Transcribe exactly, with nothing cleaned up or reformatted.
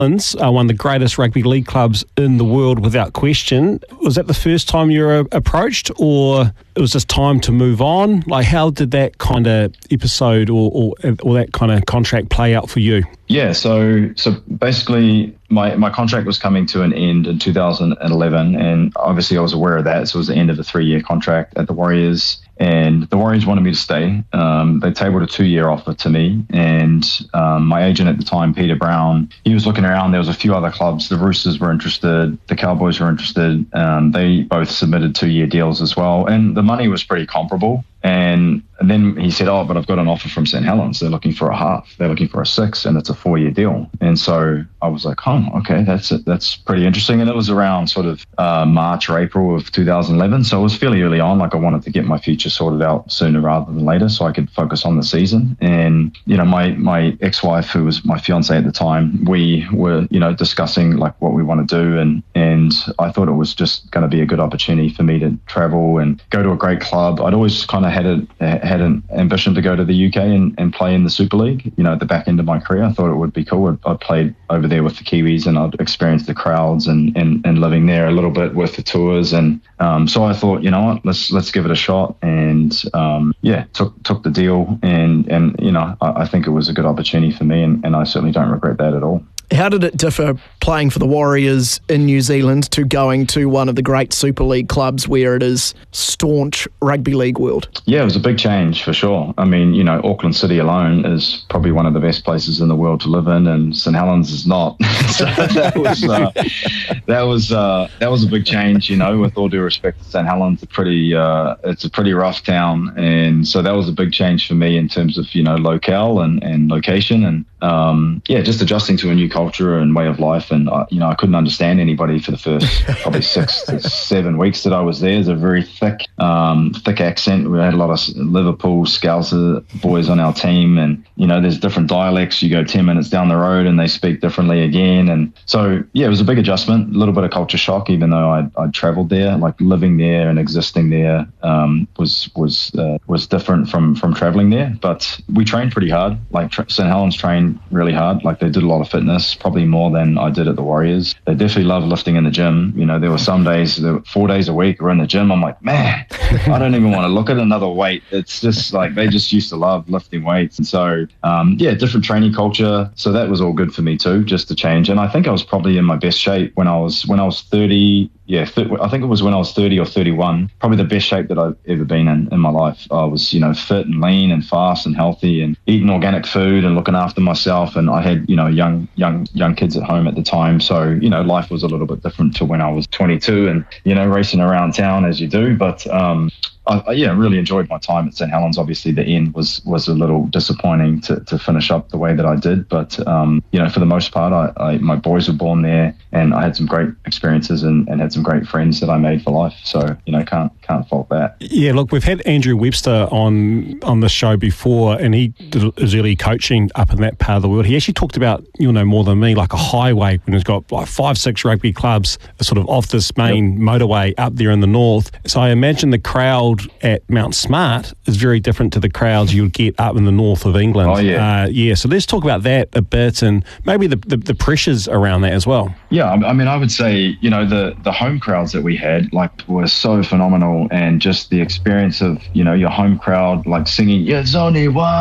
Helens, uh, one of the greatest rugby league clubs in the world without question. Was that the first time you were approached, or it was just time to move on? Like, how did that kind of episode or, or, or that kind of contract play out for you? Yeah, so so basically my, my contract was coming to an end in two thousand eleven, and obviously I was aware of that. So it was the end of a three-year contract at the Warriors, and the Warriors wanted me to stay. Um, they tabled a two-year offer to me, and um, my agent at the time, Peter Brown, he was looking around. There was a few other clubs. The Roosters were interested. The Cowboys were interested. Um, they both submitted two-year deals as well, and the money was pretty comparable. And, and then he said, oh, but I've got an offer from Saint Helens. They're looking for a half. They're looking for a six, and it's a four-year deal. And so I was like, oh, okay, that's it. That's pretty interesting. And it was around sort of uh, March or April of two thousand eleven. So it was fairly early on. Like, I wanted to get my future sorted out sooner rather than later so I could focus on the season. And, you know, my, my ex-wife, who was my fiance at the time, we were, you know, discussing like what we want to do. And, and I thought it was just going to be a good opportunity for me to travel and go to a great club. I'd always kind of had a had an ambition to go to the U K and, and play in the Super League. You know, at the back end of my career, I thought it would be cool. I played over there with the Kiwis, and I'd experienced the crowds and, and, and living there a little bit with the tours. And um, so I thought, you know what, let's let's give it a shot. And um, yeah, took took the deal. And and you know, I, I think it was a good opportunity for me, and, and I certainly don't regret that at all. How did it differ playing for the Warriors in New Zealand to going to one of the great Super League clubs where it is staunch rugby league world? Yeah, it was a big change for sure. I mean, you know, Auckland City alone is probably one of the best places in the world to live in, and Saint Helens is not. So that was uh, that was uh, that was a big change. You know, with all due respect to Saint Helens, it's a pretty uh, it's a pretty rough town, and so that was a big change for me in terms of, you know, locale and, and location, and um, yeah, just adjusting to a new culture. culture and way of life, and uh, you know, I couldn't understand anybody for the first probably six to seven weeks that I was there. It's a very thick um thick accent. We had a lot of Liverpool Scouser boys on our team, and you know, there's different dialects. You go ten minutes down the road and they speak differently again, and so yeah, it was a big adjustment, a little bit of culture shock, even though I'd, I'd traveled there. Like, living there and existing there um was was uh, was different from from traveling there. But we trained pretty hard. Like, tra- Saint Helens trained really hard. Like, they did a lot of fitness, probably more than I did at the Warriors. They definitely love lifting in the gym. You know, there were some days, there were four days a week we're in the gym. I'm like, man, I don't even want to look at another weight. It's just like, they just used to love lifting weights. And so, um, yeah, different training culture. So that was all good for me too, just to change. And I think I was probably in my best shape when I was, when I was thirty. Yeah, th- I think it was when I was thirty or thirty-one, probably the best shape that I've ever been in in my life. I was, you know, fit and lean and fast and healthy and eating organic food and looking after myself. And I had, you know, young, young, young kids at home at the time. So, you know, life was a little bit different to when I was twenty-two and, you know, racing around town as you do. But, um, I, I, yeah, really enjoyed my time at Saint Helens. Obviously, the end was was a little disappointing to, to finish up the way that I did. But, um, you know, for the most part, I, I, my boys were born there, and I had some great experiences and, and had some great friends that I made for life. So, you know, can't can't fault that. Yeah, look, we've had Andrew Webster on on the show before, and he did his early coaching up in that part of the world. He actually talked about, you'll know more than me, like a highway when it's got like five, six rugby clubs sort of off this main yep. motorway up there in the north. So I imagine the crowd at Mount Smart is very different to the crowds you'll get up in the north of England. Oh, yeah. Uh, yeah, so let's talk about that a bit, and maybe the, the, the pressures around that as well. Yeah, I mean, I would say, you know, the, the home crowds that we had, like, were so phenomenal, and just the experience of, you know, your home crowd, like, singing, "There's only one